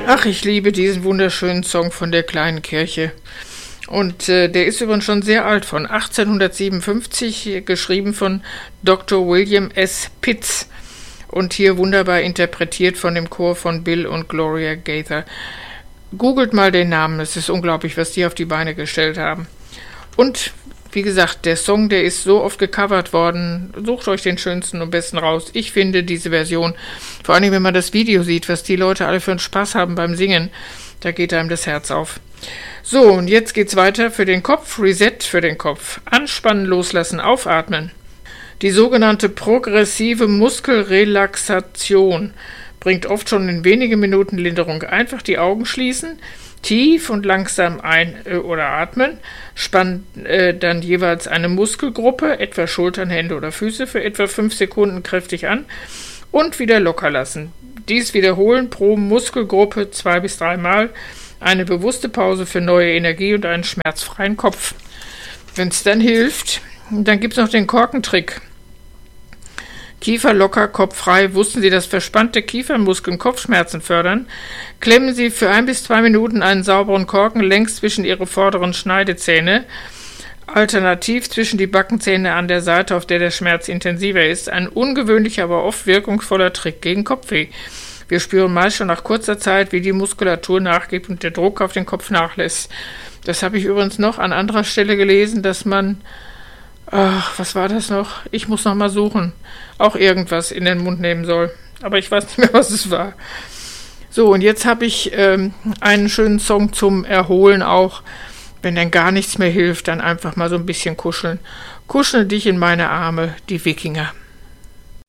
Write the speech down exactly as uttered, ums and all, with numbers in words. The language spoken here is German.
Ach, ich liebe diesen wunderschönen Song von der kleinen Kirche. Und äh, der ist übrigens schon sehr alt, von achtzehnhundertsiebenundfünfzig, geschrieben von Doktor William S. Pitts. Und hier wunderbar interpretiert von dem Chor von Bill und Gloria Gaither. Googelt mal den Namen, es ist unglaublich, was die auf die Beine gestellt haben. Und wie gesagt, der Song, der ist so oft gecovert worden. Sucht euch den schönsten und besten raus. Ich finde diese Version, vor allem wenn man das Video sieht, was die Leute alle für einen Spaß haben beim Singen, da geht einem das Herz auf. So, und jetzt geht's weiter für den Kopf. Reset für den Kopf. Anspannen, loslassen, aufatmen. Die sogenannte progressive Muskelrelaxation bringt oft schon in wenigen Minuten Linderung. Einfach die Augen schließen, tief und langsam ein- oder atmen, spannen äh, dann jeweils eine Muskelgruppe, etwa Schultern, Hände oder Füße, für etwa fünf Sekunden kräftig an und wieder locker lassen. Dies wiederholen pro Muskelgruppe zwei bis dreimal. Eine bewusste Pause für neue Energie und einen schmerzfreien Kopf. Wenn es dann hilft, dann gibt es noch den Korkentrick. Kiefer locker, Kopf frei. Wussten Sie, dass verspannte Kiefermuskeln Kopfschmerzen fördern? Klemmen Sie für ein bis zwei Minuten einen sauberen Korken längs zwischen Ihre vorderen Schneidezähne, alternativ zwischen die Backenzähne an der Seite, auf der der Schmerz intensiver ist. Ein ungewöhnlicher, aber oft wirkungsvoller Trick gegen Kopfweh. Wir spüren meist schon nach kurzer Zeit, wie die Muskulatur nachgibt und der Druck auf den Kopf nachlässt. Das habe ich übrigens noch an anderer Stelle gelesen, dass man, ach, was war das noch? Ich muss noch mal suchen. Auch irgendwas in den Mund nehmen soll. Aber ich weiß nicht mehr, was es war. So, und jetzt habe ich ähm, einen schönen Song zum Erholen auch. Wenn dann gar nichts mehr hilft, dann einfach mal so ein bisschen kuscheln. Kuschel dich in meine Arme, die Wikinger.